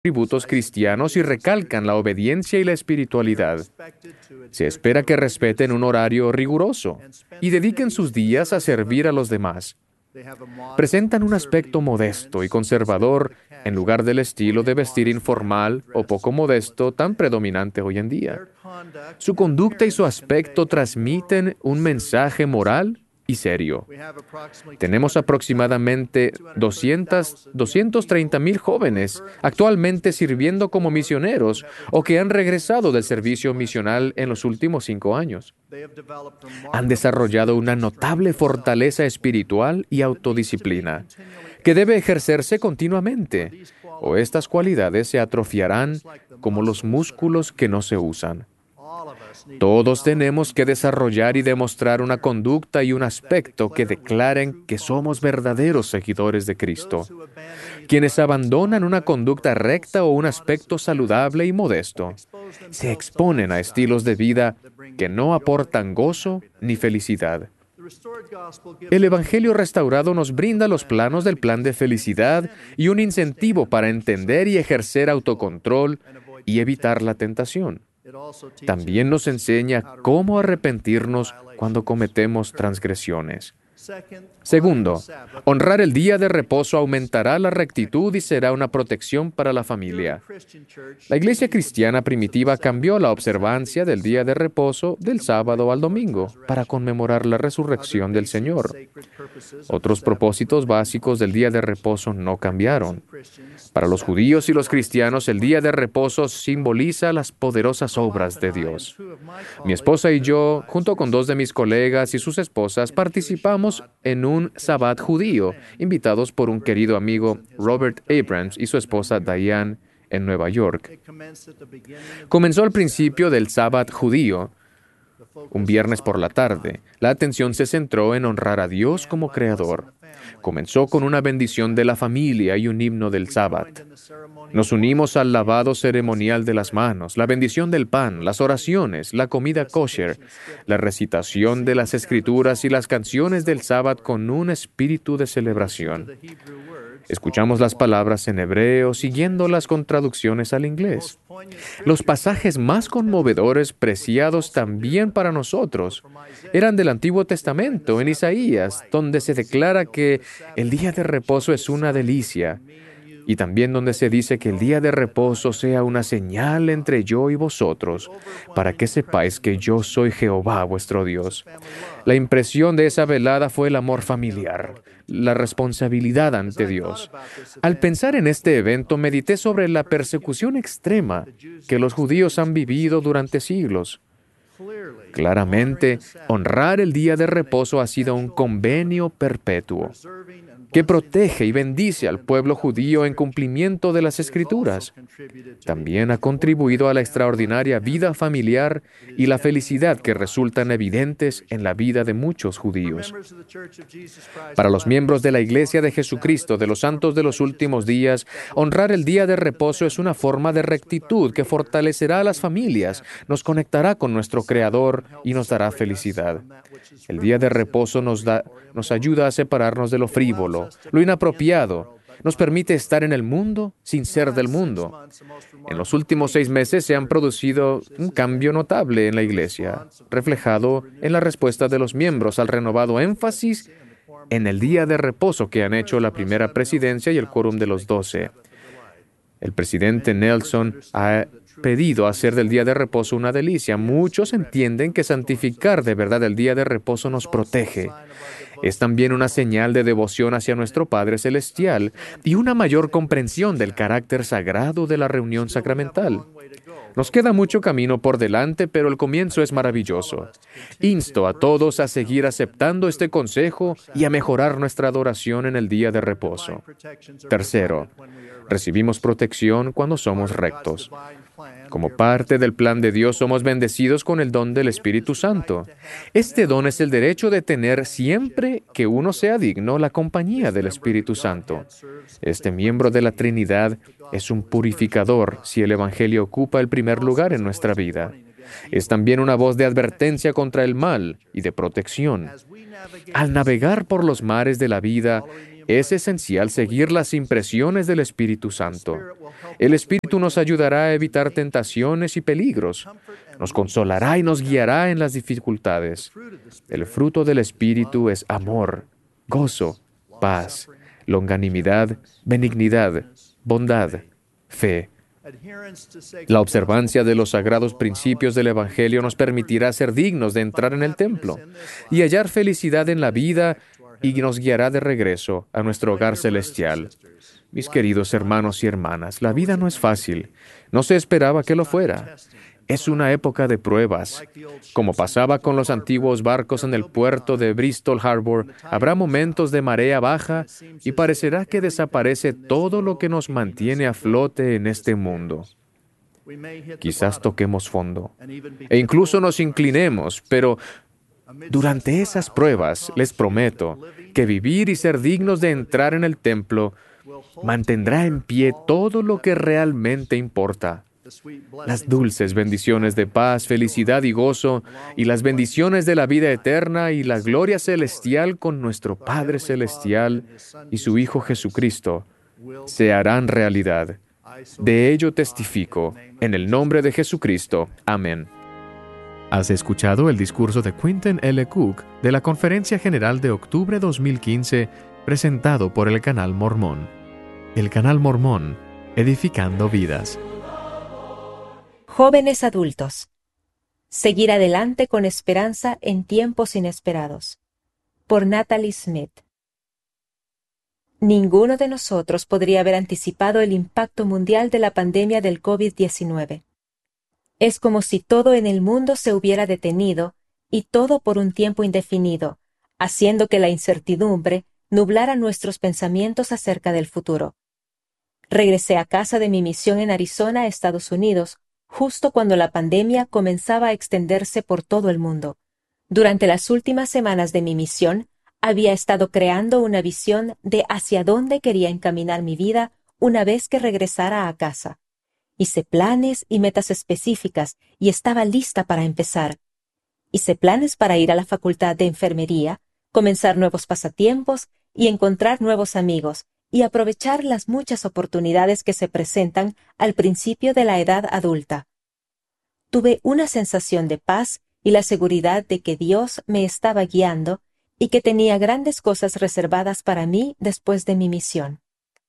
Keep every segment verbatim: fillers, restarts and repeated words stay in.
atributos cristianos y recalcan la obediencia y la espiritualidad. Se espera que respeten un horario riguroso y dediquen sus días a servir a los demás. Presentan un aspecto modesto y conservador en lugar del estilo de vestir informal o poco modesto tan predominante hoy en día. Su conducta y su aspecto transmiten un mensaje moral y serio. Tenemos aproximadamente doscientos, doscientos treinta mil jóvenes actualmente sirviendo como misioneros o que han regresado del servicio misional en los últimos cinco años. Han desarrollado una notable fortaleza espiritual y autodisciplina que debe ejercerse continuamente, o estas cualidades se atrofiarán como los músculos que no se usan. Todos tenemos que desarrollar y demostrar una conducta y un aspecto que declaren que somos verdaderos seguidores de Cristo. Quienes abandonan una conducta recta o un aspecto saludable y modesto, se exponen a estilos de vida que no aportan gozo ni felicidad. El Evangelio restaurado nos brinda los planos del plan de felicidad y un incentivo para entender y ejercer autocontrol y evitar la tentación. También nos enseña cómo arrepentirnos cuando cometemos transgresiones. Segundo, honrar el día de reposo aumentará la rectitud y será una protección para la familia. La iglesia cristiana primitiva cambió la observancia del día de reposo del sábado al domingo para conmemorar la resurrección del Señor. Otros propósitos básicos del día de reposo no cambiaron. Para los judíos y los cristianos, el día de reposo simboliza las poderosas obras de Dios. Mi esposa y yo, junto con dos de mis colegas y sus esposas, participamos en un sabbat judío, invitados por un querido amigo, Robert Abrams, y su esposa Diane, en Nueva York. Comenzó al principio del sabbat judío, un viernes por la tarde. La atención se centró en honrar a Dios como Creador. Comenzó con una bendición de la familia y un himno del sabbat. Nos unimos al lavado ceremonial de las manos, la bendición del pan, las oraciones, la comida kosher, la recitación de las escrituras y las canciones del sabbat con un espíritu de celebración. Escuchamos las palabras en hebreo, siguiéndolas con traducciones al inglés. Los pasajes más conmovedores, preciados también para nosotros, eran del Antiguo Testamento, en Isaías, donde se declara que el día de reposo es una delicia, y también donde se dice que el día de reposo sea una señal entre yo y vosotros, para que sepáis que yo soy Jehová vuestro Dios. La impresión de esa velada fue el amor familiar, la responsabilidad ante Dios. Al pensar en este evento, medité sobre la persecución extrema que los judíos han vivido durante siglos. Claramente, honrar el día de reposo ha sido un convenio perpetuo que protege y bendice al pueblo judío en cumplimiento de las Escrituras. También ha contribuido a la extraordinaria vida familiar y la felicidad que resultan evidentes en la vida de muchos judíos. Para los miembros de la Iglesia de Jesucristo de los Santos de los Últimos Días, honrar el día de reposo es una forma de rectitud que fortalecerá a las familias, nos conectará con nuestro Creador y nos dará felicidad. El día de reposo nos da, nos ayuda a separarnos de lo frívolo, lo inapropiado, nos permite estar en el mundo sin ser del mundo. En los últimos seis meses se han producido un cambio notable en la Iglesia, reflejado en la respuesta de los miembros al renovado énfasis en el día de reposo que han hecho la primera presidencia y el quórum de los doce. El presidente Nelson ha pedido hacer del día de reposo una delicia. Muchos entienden que santificar de verdad el día de reposo nos protege. Es también una señal de devoción hacia nuestro Padre Celestial y una mayor comprensión del carácter sagrado de la reunión sacramental. Nos queda mucho camino por delante, pero el comienzo es maravilloso. Insto a todos a seguir aceptando este consejo y a mejorar nuestra adoración en el día de reposo. Tercero, recibimos protección cuando somos rectos. Como parte del plan de Dios, somos bendecidos con el don del Espíritu Santo. Este don es el derecho de tener siempre que uno sea digno la compañía del Espíritu Santo. Este miembro de la Trinidad es un purificador si el Evangelio ocupa el primer lugar en nuestra vida. Es también una voz de advertencia contra el mal y de protección. Al navegar por los mares de la vida, es esencial seguir las impresiones del Espíritu Santo. El Espíritu nos ayudará a evitar tentaciones y peligros. Nos consolará y nos guiará en las dificultades. El fruto del Espíritu es amor, gozo, paz, longanimidad, benignidad, bondad, fe. La observancia de los sagrados principios del Evangelio nos permitirá ser dignos de entrar en el templo y hallar felicidad en la vida y nos guiará de regreso a nuestro hogar celestial. Mis queridos hermanos y hermanas, la vida no es fácil. No se esperaba que lo fuera. Es una época de pruebas. Como pasaba con los antiguos barcos en el puerto de Bristol Harbor, habrá momentos de marea baja y parecerá que desaparece todo lo que nos mantiene a flote en este mundo. Quizás toquemos fondo e incluso nos inclinemos, pero durante esas pruebas les prometo que vivir y ser dignos de entrar en el templo mantendrá en pie todo lo que realmente importa. Las dulces bendiciones de paz, felicidad y gozo, y las bendiciones de la vida eterna y la gloria celestial con nuestro Padre Celestial y su Hijo Jesucristo, se harán realidad. De ello testifico, en el nombre de Jesucristo. Amén. Has escuchado el discurso de Quentin L. Cook de la Conferencia General de octubre dos mil quince, presentado por el Canal Mormón. El Canal Mormón, edificando vidas. Jóvenes adultos. Seguir adelante con esperanza en tiempos inesperados. Por Natalie Smith. Ninguno de nosotros podría haber anticipado el impacto mundial de la pandemia del COVID diecinueve. Es como si todo en el mundo se hubiera detenido, y todo por un tiempo indefinido, haciendo que la incertidumbre nublara nuestros pensamientos acerca del futuro. Regresé a casa de mi misión en Arizona, Estados Unidos, justo cuando la pandemia comenzaba a extenderse por todo el mundo. Durante las últimas semanas de mi misión, había estado creando una visión de hacia dónde quería encaminar mi vida una vez que regresara a casa. Hice planes y metas específicas y estaba lista para empezar. Hice planes para ir a la facultad de enfermería, comenzar nuevos pasatiempos y encontrar nuevos amigos, y aprovechar las muchas oportunidades que se presentan al principio de la edad adulta. Tuve una sensación de paz y la seguridad de que Dios me estaba guiando y que tenía grandes cosas reservadas para mí después de mi misión.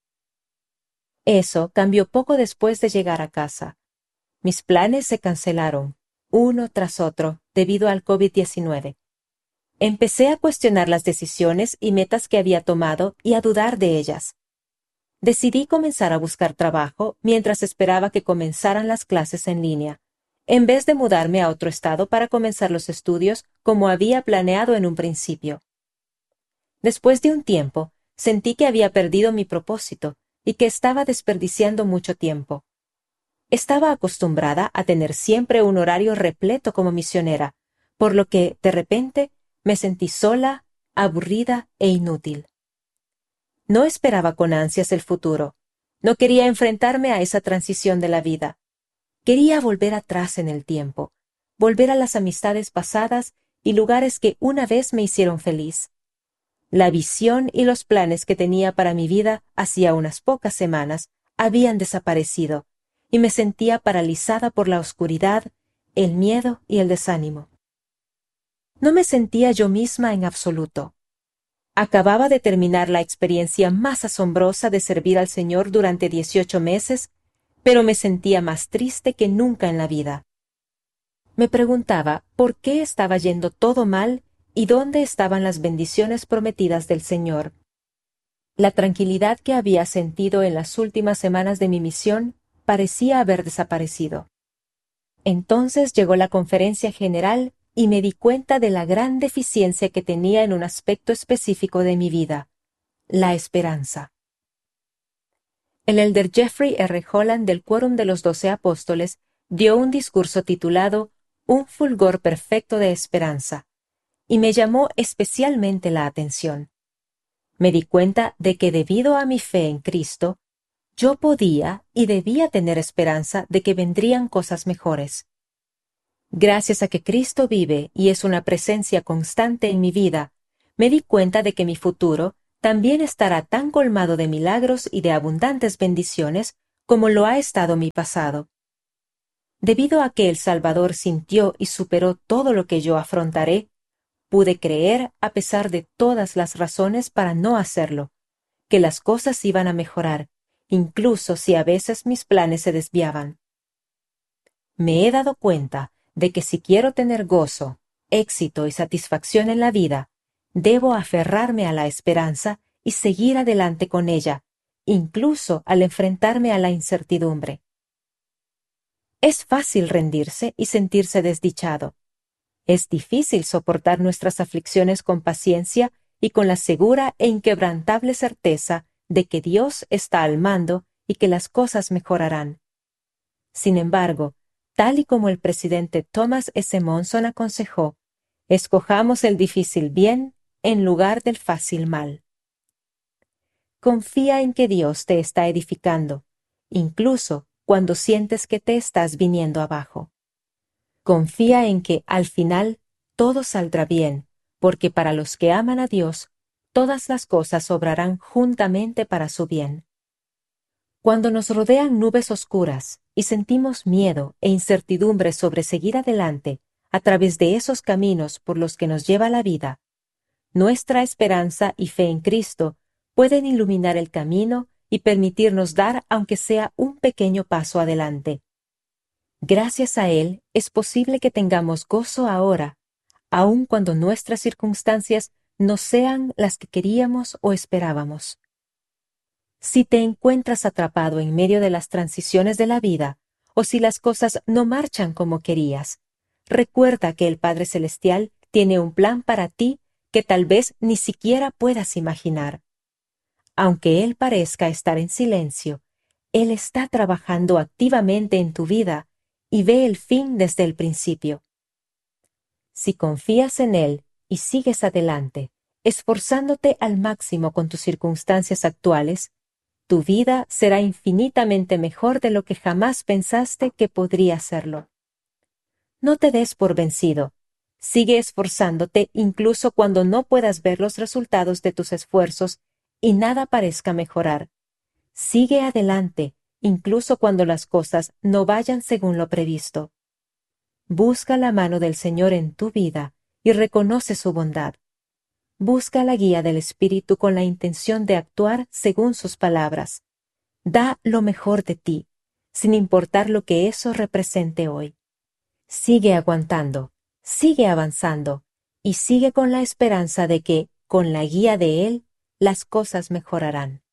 Eso cambió poco después de llegar a casa. Mis planes se cancelaron, uno tras otro, debido al COVID diecinueve. Empecé a cuestionar las decisiones y metas que había tomado y a dudar de ellas. Decidí comenzar a buscar trabajo mientras esperaba que comenzaran las clases en línea, en vez de mudarme a otro estado para comenzar los estudios como había planeado en un principio. Después de un tiempo, sentí que había perdido mi propósito y que estaba desperdiciando mucho tiempo. Estaba acostumbrada a tener siempre un horario repleto como misionera, por lo que, de repente, me sentí sola, aburrida e inútil. No esperaba con ansias el futuro. No quería enfrentarme a esa transición de la vida. Quería volver atrás en el tiempo, volver a las amistades pasadas y lugares que una vez me hicieron feliz. La visión y los planes que tenía para mi vida hacía unas pocas semanas habían desaparecido y me sentía paralizada por la oscuridad, el miedo y el desánimo. No me sentía yo misma en absoluto. Acababa de terminar la experiencia más asombrosa de servir al Señor durante dieciocho meses, pero me sentía más triste que nunca en la vida. Me preguntaba por qué estaba yendo todo mal y dónde estaban las bendiciones prometidas del Señor. La tranquilidad que había sentido en las últimas semanas de mi misión parecía haber desaparecido. Entonces llegó la conferencia general y me di cuenta de la gran deficiencia que tenía en un aspecto específico de mi vida, la esperanza. El elder Jeffrey R. Holland del Quórum de los Doce Apóstoles dio un discurso titulado Un fulgor perfecto de esperanza, y me llamó especialmente la atención. Me di cuenta de que debido a mi fe en Cristo, yo podía y debía tener esperanza de que vendrían cosas mejores. Gracias a que Cristo vive y es una presencia constante en mi vida, me di cuenta de que mi futuro también estará tan colmado de milagros y de abundantes bendiciones como lo ha estado mi pasado. Debido a que el Salvador sintió y superó todo lo que yo afrontaré, pude creer, a pesar de todas las razones para no hacerlo, que las cosas iban a mejorar, incluso si a veces mis planes se desviaban. Me he dado cuenta de que si quiero tener gozo, éxito y satisfacción en la vida, debo aferrarme a la esperanza y seguir adelante con ella, incluso al enfrentarme a la incertidumbre. Es fácil rendirse y sentirse desdichado. Es difícil soportar nuestras aflicciones con paciencia y con la segura e inquebrantable certeza de que Dios está al mando y que las cosas mejorarán. Sin embargo, tal y como el presidente Thomas S. Monson aconsejó, escojamos el difícil bien en lugar del fácil mal. Confía en que Dios te está edificando, incluso cuando sientes que te estás viniendo abajo. Confía en que, al final, todo saldrá bien, porque para los que aman a Dios, todas las cosas obrarán juntamente para su bien. Cuando nos rodean nubes oscuras y sentimos miedo e incertidumbre sobre seguir adelante a través de esos caminos por los que nos lleva la vida, nuestra esperanza y fe en Cristo pueden iluminar el camino y permitirnos dar aunque sea un pequeño paso adelante. Gracias a Él es posible que tengamos gozo ahora, aun cuando nuestras circunstancias no sean las que queríamos o esperábamos. Si te encuentras atrapado en medio de las transiciones de la vida, o si las cosas no marchan como querías, recuerda que el Padre Celestial tiene un plan para ti que tal vez ni siquiera puedas imaginar. Aunque Él parezca estar en silencio, Él está trabajando activamente en tu vida y ve el fin desde el principio. Si confías en Él y sigues adelante, esforzándote al máximo con tus circunstancias actuales, tu vida será infinitamente mejor de lo que jamás pensaste que podría serlo. No te des por vencido. Sigue esforzándote incluso cuando no puedas ver los resultados de tus esfuerzos y nada parezca mejorar. Sigue adelante, incluso cuando las cosas no vayan según lo previsto. Busca la mano del Señor en tu vida y reconoce su bondad. Busca la guía del Espíritu con la intención de actuar según sus palabras. Da lo mejor de ti, sin importar lo que eso represente hoy. Sigue aguantando, sigue avanzando y sigue con la esperanza de que, con la guía de Él, las cosas mejorarán.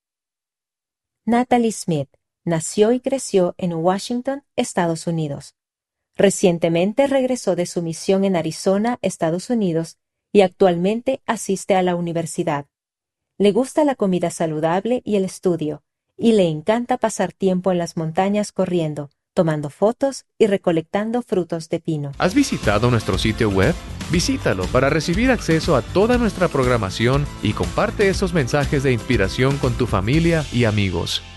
Natalie Smith nació y creció en Washington, Estados Unidos. Recientemente regresó de su misión en Arizona, Estados Unidos, y actualmente asiste a la universidad. Le gusta la comida saludable y el estudio, y le encanta pasar tiempo en las montañas corriendo, tomando fotos y recolectando frutos de pino. ¿Has visitado nuestro sitio web? Visítalo para recibir acceso a toda nuestra programación y comparte esos mensajes de inspiración con tu familia y amigos.